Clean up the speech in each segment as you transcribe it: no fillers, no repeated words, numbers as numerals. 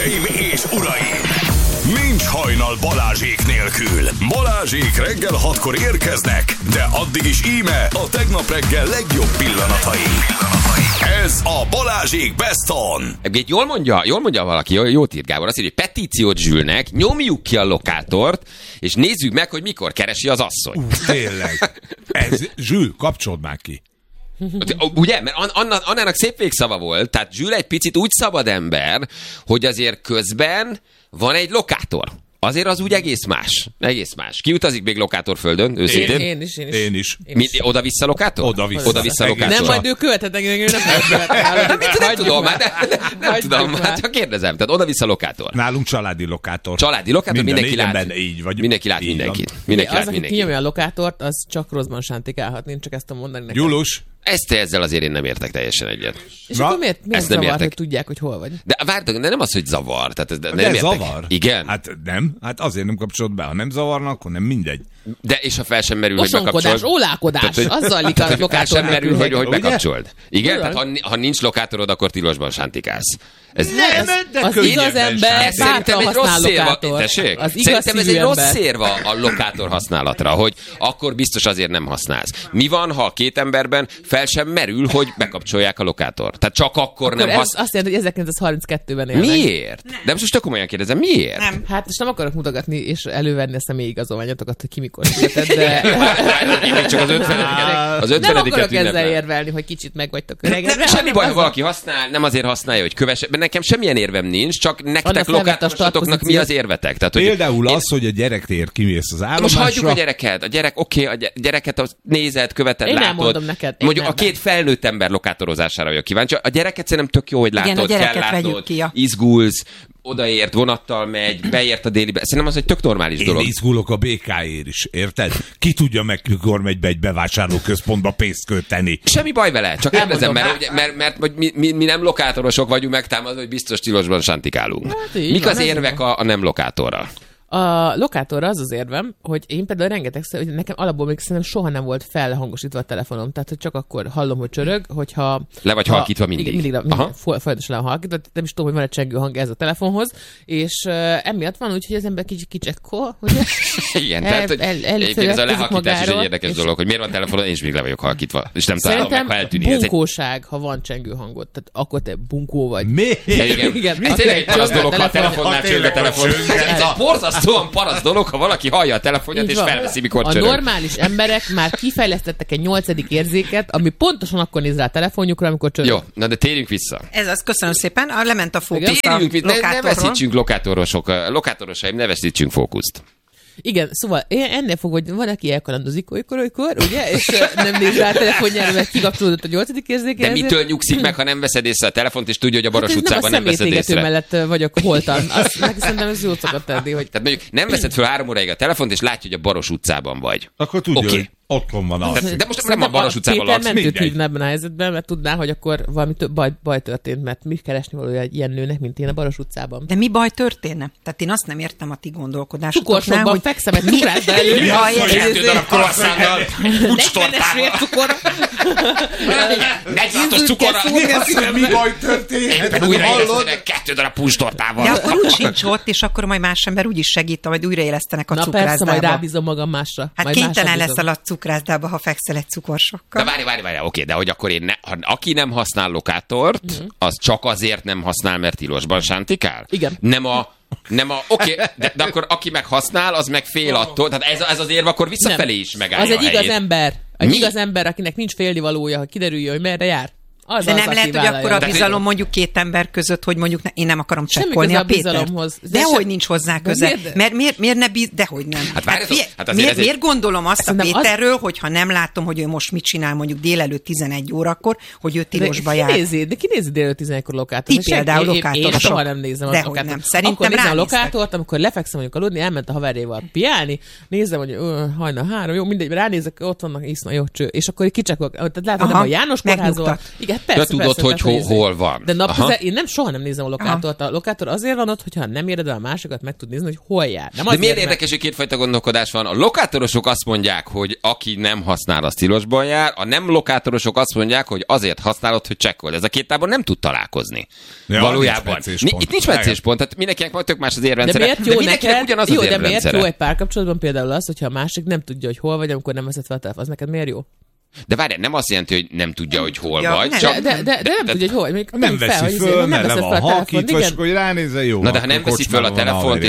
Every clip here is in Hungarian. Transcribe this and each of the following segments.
És uraim, nincs hajnal Balázsék nélkül. Balázsék reggel 6-kor érkeznek, de addig is íme a tegnap reggel legjobb pillanatai. Ez a Balázsék Best On. Jól mondja valaki, jót írt Gábor, azt írja, hogy petíciót Zsülnek, nyomjuk ki a lokátort, és nézzük meg, hogy mikor keresi az asszony. Tényleg. Zsül, kapcsold már ki. Ugye? Mert Annának szép végszava volt, tehát Zsül egy picit úgy szabad ember, hogy azért közben van egy lokátor. Azért az úgy egész más. Egész más. Ki utazik még lokátorföldön? Őszintén? Én is. Oda-vissza lokátor? Oda-vissza lokátor. Nem, majd ő követhet engem, ő nem Nem tudom, nem tudom. Hát kérdezem. Tehát oda-vissza lokátor. Nálunk családi lokátor. Családi lokátor, mindenki lát. Így vagy. Mindenki lát mindenkit. Mindenki lát mindenkit. Az, aki kinyomja a lokátort, az csak rosszban sántikálhat. Én csak ezt tudom mondani nekem. Julus. Ezzel azért én nem értek teljesen egyet. És akkor miért zavar, hogy tudják, hogy hol vagy? De várj, de nem az, hogy zavar. Tehát nem zavar? Igen. Hát nem. Hát azért nem kapcsolod be. Ha nem zavarna, akkor nem mindegy. De és ha fel sem merül, hogy bekapcsolod. Ólálkodás, az zajlik a lokátor. Fel sem merül, hogy bekapcsold. Igen, tehát ha nincs lokátorod, akkor tilosban sántikálsz. Az igaz ember bátran használ lokátort. Szerintem ez egy rossz érv a lokátor használatra, hogy akkor biztos azért nem használsz. Mi van, ha a két emberben fel sem merül, hogy bekapcsolják a lokátort? Tehát csak akkor nem használsz. Azt jelenti, hogy 1932-ben élnek. Miért? De most tök komolyan kérdezem, miért? Nem. Hát most nem akarok mutogatni és elővenni a személyigazolványotokat, hogy ki mikor született, de... Csak az 50-et. Nem akarok ezzel érvelni, hogy kicsit meg vagytok öregedve. Semmi baj, ha valaki használ, nem azért használja, hogy kövesse. Nekem semmilyen érvem nincs, csak nektek lokátorosoknak mi az érvetek? Tehát, például az, hogy a gyerekért kimész az állomásra. Most hagyjuk a gyereket. A gyereket nézed, követed, én látod. Nem mondom neked. Mondjuk a két felnőtt ember lokátorozására vagyok kíváncsi. A gyereket szerintem tök jó, hogy látod, kell látod, izgulsz, odaért, vonattal megy, beért a délibe. Szerintem az egy tök normális dolog. Én izgulok a BK-ért is, érted? Ki tudja meg, mikor megy be egy bevásárlóközpontba pénzt költeni. Semmi baj vele, csak kérdezem, mert mi nem lokátorosok vagyunk megtámadva, hogy biztos tilosban sántikálunk. Hát mik az érvek a nem lokátorral? A lokátorra az érvem, hogy én például rengetegszer, hogy nekem alapból még szerintem soha nem volt felhangosítva a telefonom, tehát hogy csak akkor hallom, hogy csörög, hogyha... Le vagy halkítva mindig. Mindig folyamatosan le halkítva, nem is tudom, hogy van egy csengő hang ez a telefonhoz, és emiatt van úgy, hogy az ember kicsekkol, ugye? Igen, tehát egyébként ez a lehallkítás is egy érdekes dolog, hogy miért van telefonon, én is még le vagyok halkítva, és nem találom meg, ha eltűnik. Bunkóság, ha van csengő hangod, tehát akkor te bunkó vagy. Igen. Ez tényleg egy parasz dolog, ha a telefonnál csörög a telefon. Szóval parasz dolog, ha valaki hallja a telefonját, és felveszi, mikor csörög. A normális emberek már kifejlesztettek egy 8. érzéket, ami pontosan akkor néz rá a telefonjukra, amikor csörög. Jó, na de térjünk vissza. Ez az, köszönöm szépen. Lement a fókusz a lokátorról. Ne veszítsünk lokátorosaim, ne veszítsünk fókuszt. Igen, szóval ennél fogva, hogy van, aki elkalandozik olykor, ugye, és nem néz rá a telefonjára, mert kikapcsolódott a 8. érzéke. De mitől nyugszik meg, ha nem veszed észre a telefont, és tudja, hogy a Baros utcában nem veszed észre? Nem a mellett vagyok holtan. Azt szerintem ez jót szokott tenni, hogy... Tehát mondjuk nem veszed föl 3 óráig a telefont, és látja, hogy a Baros utcában vagy. Akkor tudja, hogy otthon van az. De most nem a Baros utcában laksz. Péter mentőt hívna ebben a helyzetben, mert tudná, hogy akkor valami baj történt, mert mi keresni valója egy ilyen nőnek, mint én a Baros utcában. De mi baj történne? Tehát én azt nem értem a ti gondolkodásotoknál, cukorsokban hogy... fekszem egy cukrászda elő. 2 darab croissantal, bucstortával. 46-os cukorral. Mi baj történt? Éppen újraélesztenek 2 darab puncstortával. De akkor úgy sincs ott, és akkor majd más ember úgy is segít, majd újraélesztenek a cukrászdába. Na persze, majd rábízom magam másra. Hát kénytelen leszel a cukrászdába, ha fekszel egy cukorsokkal. De várj, oké, de hogy akkor aki nem használ lokátort, az csak azért nem használ, mert tilosban sántikál? Igen. Oké, de akkor aki meg használ, az meg fél attól. Tehát ez az érv akkor visszafelé is megállja. Az egy igaz ember. Egy igaz ember, akinek nincs félnivalója, hogy kiderüljön, hogy merre jár. De nem lehet, hogy akkor a bizalom mondjuk 2 ember között, hogy mondjuk én nem akarom csekkolni a Pétert. Dehogy nincs hozzá köze. Mert miért ne dehogy nem. Miért gondolom azt a Péterről, hogyha nem látom, hogy ő most mit csinál mondjuk délelőtt 11 órakor, hogy ő tilosba jár. De ki nézi délelőtt 11-kor lokátort? Ti például lokátorosok. Én soha nem nézem a lokátort. Nem. Szerintem nézem a lokátort, amikor lefekszem mondjuk aludni, elment a haverjával piálni, nézem, hogy hajnal 3, jó, mindegy, ránézek, ott vannak, iszna, jó cső, és akkor kicsekol. Tehát látom, nem a János kórházol. Igen, de tudod, hogy hol van. De én soha nem nézem a lokátort. A lokátor azért van ott, hogyha nem éred el a másikat, meg tud nézni, hogy hol jár. De miért érdekes, hogy kétfajta gondolkodás van? A lokátorosok azt mondják, hogy aki nem használ, az tilosban jár, a nem lokátorosok azt mondják, hogy azért használod, hogy csekkold. Ez a két tábor nem tud találkozni. Ja, valójában. Itt nincs meccéspont, tehát mindenkinek majd tök más az érrendszere. De mindenkinek ugyanaz az érrendszere. De miért jó egy párkapcsolatban például az, hogyha a másik nem tudja, hogy hol vagy, amikor nem veszed fel a telefon, az neked miért jó? De várjál, nem azt jelenti, hogy nem tudja, hogy hol vagy. De nem tudja, hogy hol. Nem veszi föl, mert le van halkítva, és akkor ránézze, jó. Na de ha nem veszi föl a telefont,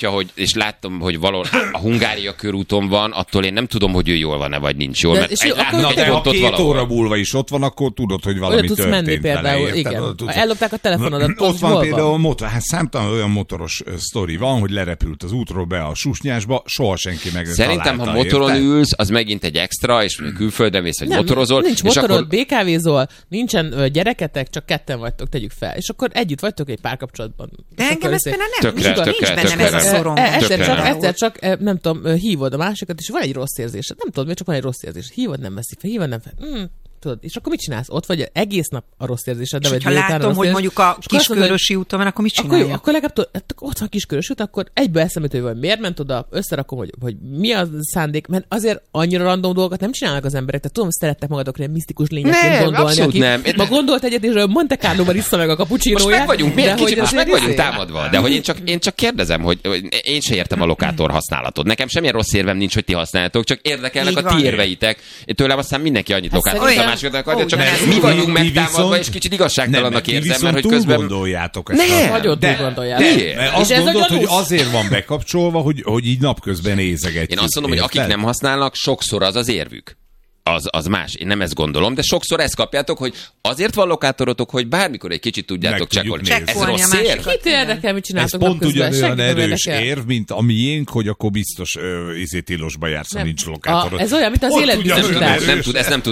és látom, hogy valahol a Hungária körúton van, attól én nem tudom, hogy ő jól van-e, vagy nincs jól. De ha 2 óra múlva is ott van, akkor tudod, hogy valami történt. Oda tudsz menni például, igen. Ellopták a telefonodat, ott van például számtalan olyan motoros sztori van, hogy lerepült az útról be a susnyásba, soha senki meg. Szerintem, ha motoron ülsz, az megint egy extra, és külföldre vagy motorozol. Nincs motorod, akkor... BKV-zol, nincsen gyereketek, csak ketten vagytok, tegyük fel. És akkor együtt vagytok egy párkapcsolatban. De engem ez például nincs bennem ez a szorom. Egyszer csak, nem tudom, hívod a másikat, és van egy rossz érzésed. Nem tudom, miért csak van egy rossz érzés. Hívod, nem veszik fel, hívod, nem fel. Tudod, és akkor mit csinálsz? Ott vagy egész nap a rossz érzésed. És ha látom, hogy mondjuk a Kiskörösi úton van, akkor mit csinálja? Akkor legalább ott van a Kiskörösi út, akkor egyből eszembe hogy miért ment oda, összerakom, hogy mi a szándék, mert azért annyira random dolgokat nem csinálnak az emberek. Tehát tudom, szerettek magadokra ilyen misztikus lényekként gondolni, aki ma gondolt egyet, és Monte Carlo-ban issza meg a cappuccinóját. Most meg vagyunk támadva, de hogy én csak kérdezem, hogy én se értem a lokátor használatot. Nekem semmilyen rossz érvem nincs, hogy ti használjátok, csak érdekelnek a ti érveitek. Tőlem aztán mindenki annyit lokátor. Másikat akarja, csak mi vagyunk megtámadva, és kicsit igazságtalannak érzem, mert hogy közben... gondoljátok ezt. Nagyon túl gondoljátok. Azt mondod, hogy azért van bekapcsolva, hogy így napközben nézegetjük. Én azt mondom, hogy akik nem használnak, sokszor az az érvük. Az más. Én nem ezt gondolom, de sokszor ezt kapjátok, hogy azért van lokátorotok, hogy bármikor egy kicsit tudjátok csekkolni. Ez rossz érv? Kit érdekel, mit csináltok? Ez pont ugyanolyan erős érv, mint a miénk, hogy akkor biztos tilosba jársz, ha nincs lokátorod. Ez olyan, mint az életbiztosítás. Ez nem tud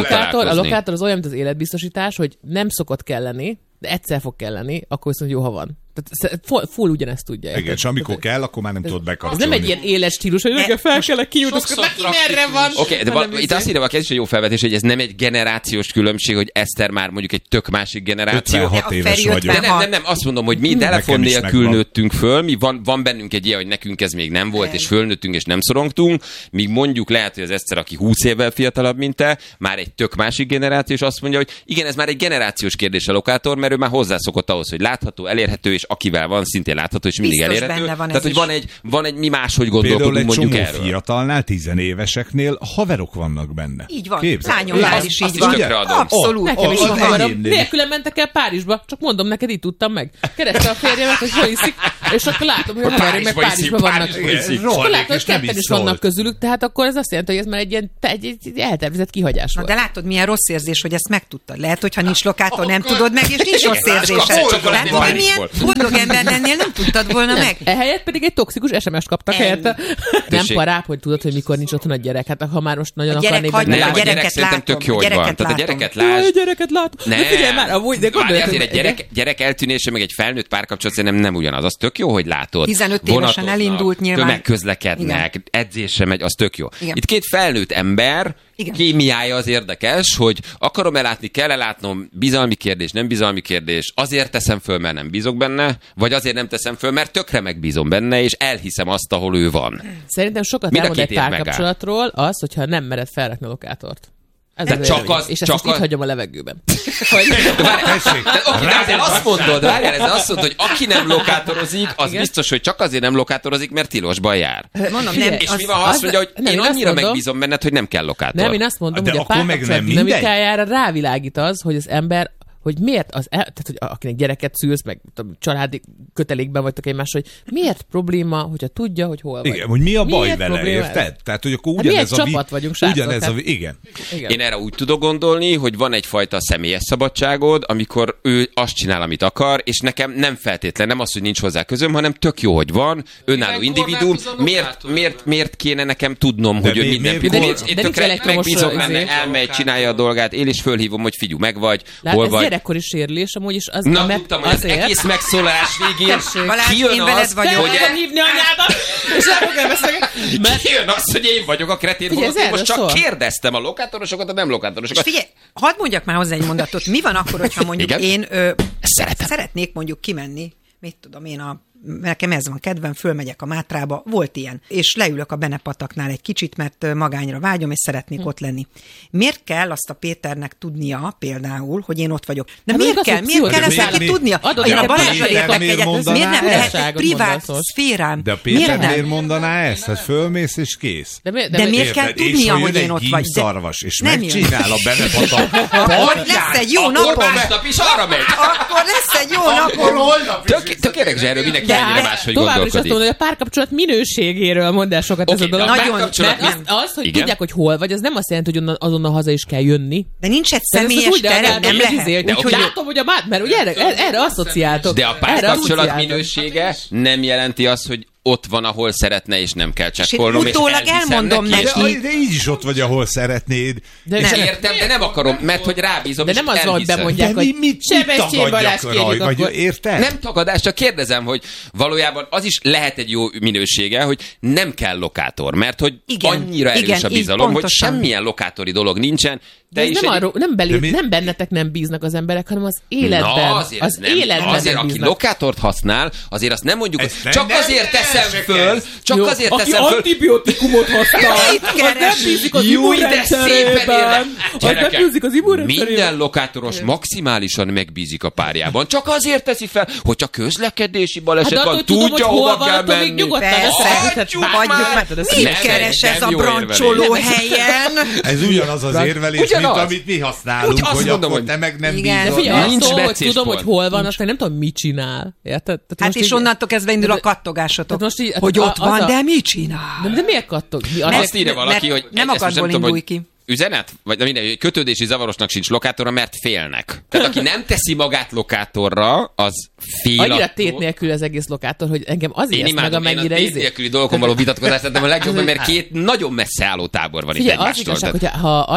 A lokátor az olyan, mint az életbiztosítás, hogy nem szokott kelleni, de egyszer fog kelleni, akkor viszont jó, ha van. Tehát full ugyanezt tudja. Igen, és amikor kell, akkor már nem tudod bekapcsolni. Ez nem egy ilyen éles stílus, hogy nekem fel kellek kiútni, neki merre van. Oké, de itt azt írja, hogy ez is egy jó felvetés, hogy ez nem egy generációs különbség, hogy Eszter már mondjuk egy tök másik generáció. 56 éves vagyok. Nem, azt mondom, hogy mi telefon nélkül nőttünk föl, mi van bennünk egy ilyen, hogy nekünk ez még nem volt, és fölnőttünk, és nem szorongtunk, míg mondjuk lehet, hogy az Eszter, aki 20 évvel fiatalabb, mint te, már egy tök másik generáció, és azt mondja, hogy igen, ez már egy generációs kérdés a lokátor, mert ő már hozzászokott ahhoz, hogy látható, elérhető, és akivel van, szintén látható, és mindig elérhető. Tehát, hogy van egy mi máshogy gondolkodunk mondjuk erről. Például egy fiatalnál, 10 éveseknél haverok vannak benne. Így van. Lányomnál is így van. Abszolút. Nekem is van haverom. Nélkülem mentek el Párizsba, csak mondom neked, így tudtam meg. Kereste a férjemet, hogy hol iszik, és akkor látom, hogy a haverok meg Párizsba vannak. És akkor látom, hogy ketten is vannak közülük, tehát akkor ez azt jelenti, hogy ez már egy ilyen eltervezett kihagyás volt. De látod, milyen rossz érzés, hogy ezt megtudtad. Lehet, hogy ha nincs lokátor, nem tudod meg, és nincs rossz érzésed. Látod, hogy milyen boldog ember lennél, nem tudtad volna meg. Ehelyett pedig egy toxikus SMS-t kaptak helyette. Nem parább, hogy tudod, hogy mikor nincs otthon a gyerek. Hát ha már most nagyon akarnék meg. A gyereket szerintem tök jó, hogy van. Tehát a gyereket lásd. A gyereket látom. De figyelj már, amúgy, de gondolj. Egy gyerek eltűnése, meg egy felnőtt párkapcsolat szerintem nem ugyanaz. Az tök jó, hogy látod. 15 évesen elindult nyilván. Tömegközlekednek, edzésre megy, az tök jó. Itt két felnőtt ember, kémiája az érdekes, hogy akarom elátni, kell elátnom, bizalmi kérdés, nem bizalmi kérdés, azért teszem föl, mert nem bízok benne, vagy azért nem teszem föl, mert tökre megbízom benne, és elhiszem azt, ahol ő van. Szerintem sokat elmond egy párkapcsolatról az, hogyha nem mered felrakni a lokátort. Ez az és ezt most itt hagyom a levegőben. De azt mondod, hogy aki nem lokátorozik, az biztos, hogy csak azért nem lokátorozik, mert tilosban jár. Mondom, nem, és mi van, ha azt mondja, hogy én annyira megbízom benned, hogy nem kell lokátor. Nem, én azt mondom, hogy a párkapcsolat dinamikájára rávilágít az, hogy az ember hogy miért tehát, hogy akinek gyereket szülsz, meg családi kötelékben vagytok egymás, hogy miért probléma, hogyha tudja, hogy hol vagy. Igen, hogy mi a baj miért vele, érted? Tehát, hogy akkor ugyanez a csapat vagyunk, srácok. Igen. Én erre úgy tudok gondolni, hogy van egyfajta személyes szabadságod, amikor ő azt csinál, amit akar, és nekem nem feltétlen, nem az, hogy nincs hozzá közöm, hanem tök jó, hogy van, önálló individuum. Miért kéne nekem tudnom, hogy ő minden pillanat. Én tökre megbízom benne, elmegy, csinálja a dolgát, én is fölhívom, hogy figyelj, meg vagy, hol vagy. gyerekkori sérülés, amúgy is az... Na, tudtam, hogy az egész megszólalás végén kijön az, hogy... hívni anyádat, és kijön az, hogy én vagyok a kretén, holott én most csak kérdeztem a lokátorosokat, a nem lokátorosokat. Figyelj, hadd mondjak már hozzá egy mondatot. Mi van akkor, hogyha mondjuk én szeretnék mondjuk kimenni, mit tudom én, nekem ez van kedvem, fölmegyek a Mátrába, volt ilyen, és leülök a Benepataknál egy kicsit, mert magányra vágyom, és szeretnék ott lenni. Miért kell azt a Péternek tudnia például, hogy én ott vagyok? De miért kell ezt neki tudnia? Én a Balázsral értek egyet, miért nem lehet egy privát szférám? De a Péter miért mondaná ezt? Hát fölmész és kész. De miért kell tudnia, hogy én ott vagy? Szarvas, és megcsinál a Benepatak. Lesz egy jó napom. Akkor lesz egy jó napom. Tök érdekes, erről mindenki ennyire máshogy továbbra is azt mondom, hogy a párkapcsolat minőségéről mondd el sokat ez a dolog. Az, hogy tudják, hogy hol vagy, az nem azt jelenti, hogy azonnal haza is kell jönni. De nincs egy személyes tere, nem lehet. Úgyhogy látom, hogy mert ugye erre asszociáltok. De a párkapcsolat minősége nem jelenti azt, hogy ott van, ahol szeretne, és nem kell csekkolnom. Utólag elmondom neki. De így is ott vagy, ahol szeretnéd. És értem, de nem akarom, mert hogy rábízom, de nem az van, hogy bemondják, hogy Sebestyén Balázs kérjük akkor. Érted? Nem tagadás, csak kérdezem, hogy valójában az is lehet egy jó minősége, hogy nem kell lokátor, mert hogy annyira erős a bizalom, hogy semmilyen lokátori dolog nincsen. Nem bennetek nem bíznak az emberek, hanem az életben. Az életben azért, aki lokátort használ, azért azt nem mondjuk, hogy csak azért teszem föl, aki antibiotikumot használ, az nem bízik az immunrendszerében. Minden lokátoros maximálisan megbízik a párjában. Csak azért teszi fel, hogyha közlekedési baleset van, tudja, hova kell menni. Mit keres ez a brancsoló helyen? Ez ugyanaz az érvelés, mint amit mi használunk, hogy akkor te meg nem bízol. Nincs becés tudom, hogy hol van, aztán nem tudom, mit csinál. Hát és onnantól kezdve indul a kattogásotok. Hogy ott van, de mit csinál? De miért kattog? Azt írja valaki, hogy nem akadból indulj ki. Üzenet? Vagy minden, kötődési zavarosnak sincs lokátora, mert félnek. Tehát aki nem teszi magát lokátorra, az fél. Annyira tét nélkül az egész lokátor, hogy engem azért meg amennyire én a tét nélküli dolgokon való vitatkozást tettem a legjobb, mert két nagyon messze álló tábor van itt egymástól. Az igazság,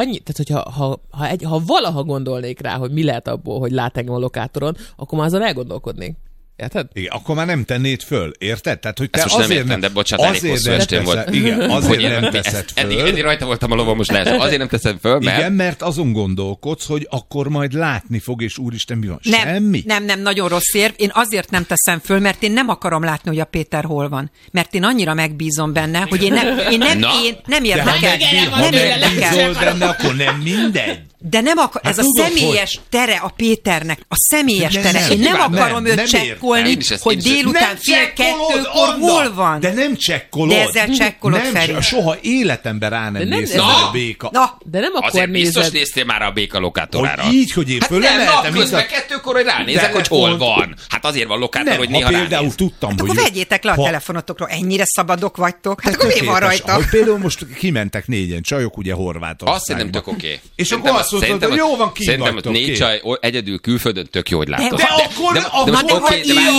ha valaha gondolnék rá, hogy mi lehet abból, hogy lát engem a lokátoron, akkor már azon elgondolkodnék. Érted? Igen, akkor már nem tennéd föl, érted? Tehát, hogy te most azért nem értem, de bocsánat, elég hosszú estém volt. Igen, azért nem teszed föl. Eddig rajta voltam a lovam, most lehet. Azért nem teszed föl, mert... Igen, mert azon gondolkodsz, hogy akkor majd látni fog, és úristen, mi van? Semmi? Nem, nagyon rossz érv. Én azért nem teszem föl, mert én nem akarom látni, hogy a Péter hol van. Mert én annyira megbízom benne, hogy én nem érdekel. Ha megbízol benne, akkor nem mindegy. De nem akar, ez a személyes tere a Péternek, a személyes tere. Én nem akarom őt csekkolni, hogy délután 1:30 hol van. De nem csekkolod. De ezzel csekkolod, Feri. Soha életemben rá nem néztem a béka. De nem akkor azért biztos néztél már a béka lokátorára. Hogy így, hogy én fölemeltem. Közben 2-kor, hogy ránézek, hogy hol van. Hát azért van lokátor, hogy néha ránéz. Például tudtam, hogy... Akkor vegyétek le a telefonotokról, ennyire szabadok vagytok. Hát akkor mi van rajta? Hogy például most kimentek 4-en csajok, ugye Horvátországba. Azt szerintem tök oké. És akkor azt mondtad, hogy jó van, szerintem 4 csaj egyedül külföldön tök jó, hogy látod. De akkor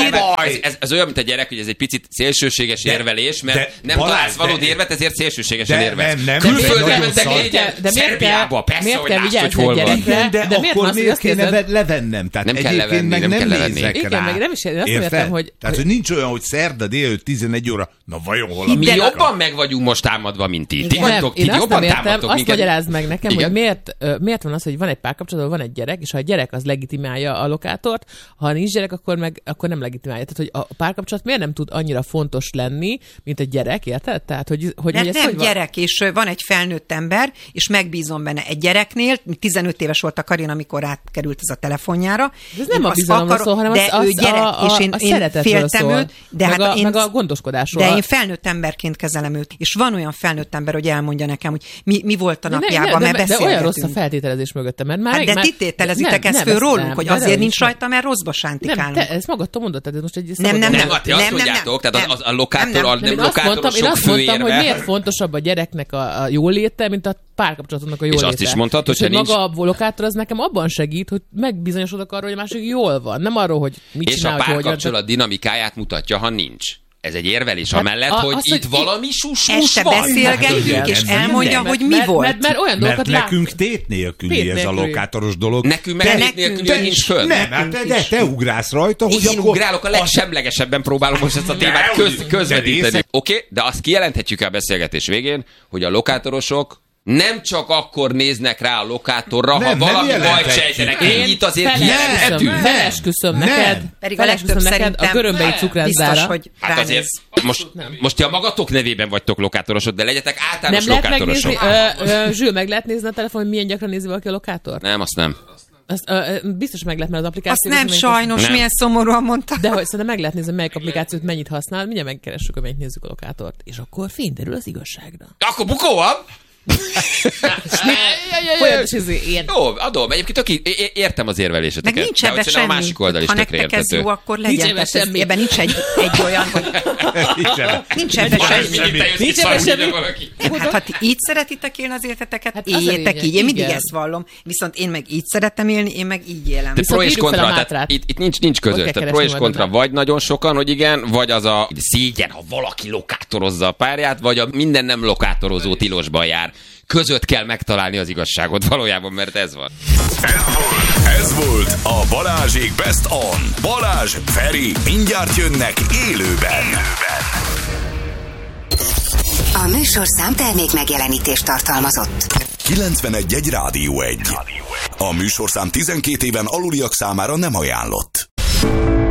ez olyan, mint a gyerek, hogy ez egy picit szélsőséges érvelés, mert nem találsz valódi érvet, ezért szélsőségesen érvelsz. Külföldön mentek 4-en, Szerbiába, persze, hogy látsz, hogy hol van. De akkor miért kéne levennem? Tehát egyébként meg nem nézek rá. Nem is értem, hogy... Tehát, hogy nincs olyan, hogy szerda délőtt 11 óra, na vajon hol a... Mi jobban meg vagyunk most támadva, mint ti. Ti jobban támadtok minket. Azt magyarázd meg nekem, hogy miért van az, hogy van egy párkapcsolatban, van egy gyerek, és ha a gyerek az legitimálja a lokátort, ha nincs gyerek, akkor nem legitimálja. Tehát, hogy a párkapcsolat miért nem tud annyira fontos lenni, mint a gyerek, érted? Tehát, hogy ez nem gyerek, és van egy felnőtt ember, és megbízom benne egy gyereknél, 15 éves volt a Karin, amikor átkerült ez a telefonjára. De ez nem a bizalomról szól, hanem de ő gyerek, és én féltem őt, de meg a gondoskodásról. De én felnőtt emberként kezelem őt, és van olyan felnőtt ember, hogy elmondja nekem, hogy mi volt a napjában, mert beszélgetünk. De olyan rossz a feltételezés mögötte, mert már... De ti tételezitek ezt föl rólunk, hogy azért nincs rajta, mert rosszba sántikálunk. Nem, te ezt magadtól mondod, tehát most egy... Nem, ti azt mondjátok, tehát a lokátorosok én azt mondtam, hogy miért fontosabb a gyereknek a jóléte, mint a párkapcsolatnak a jóléte. És azt is mondtad, hogy maga a lokátor az nekem abban segít, hogy megbizonyosodok arról, hogy a másik jól van. Nem arról, hogy mit csinál, és a párkapcsolat dinamikáját mutatja, ha nincs. ez egy érvelés amellett, hogy itt valami susmus van. Este beszélgetjük, és elmondja, hogy mi volt. Mert olyan dolgokat nekünk tét nélküli ez a lokátoros dolog. Nekünk meg tét nélküli nincs föl. Nem, de te ugrálsz rajta, hogy én ugrálok, a legsemlegesebben próbálom most ezt a témát közvetíteni. Oké, de azt kijelenthetjük a beszélgetés végén, hogy a lokátorosok nem csak akkor néznek rá a lokátorra, ha valami bajt sejtenek. Ennyit azért kijelenthetünk. Felesküszöm neked. Pedig a legtöbb szerintem a görömbeit cukrászdára. hogy hát azért most ti a magatok nevében vagytok lokátorosok, de legyetek általános lokátorosok. Zsül, meg lehet nézni a telefon, hogy milyen gyakran nézi valaki a lokátort? Nem, azt nem. Biztos meg lehet, mert az applikáció... Azt nem, sajnos, nem. Milyen szomorúan mondta. De hogy szerintem meg lehet nézni, melyik applikációt mennyit használ, mindjárt megkeressük, hogy mennyit nézzük a lokátort. És akkor fényderül az igazságra. Akkor bukó van! Jó, adom. Egyébként értem az érveléseteket. Meg nincs ebben semmi. A másik oldal is tökre értető. Ez jó, akkor legyen. Nincs semmi. Ebben nincs egy olyan, hogy... Nincs ebben semmi. Nincs ebben semmi. Hát ha ti így szeretitek élni az életeteket, éljetek így. Én mindig ezt vallom. Viszont én meg így szeretem élni, én meg így élem. De pro és kontra, tehát itt nincs között. Tehát pro és kontra vagy nagyon sokan, hogy igen, vagy az a szégyen, ha valaki lokátorozza a párját, vagy a minden nem lokátorozó tilosban jár. Között kell megtalálni az igazságot valójában, mert ez van. Ez volt a Balázsék Best On. Balázs, Feri, mindjárt jönnek élőben. A műsorszám termék megjelenítést tartalmazott. 91.1 Rádió 1. A műsorszám 12 éven aluliak számára nem ajánlott.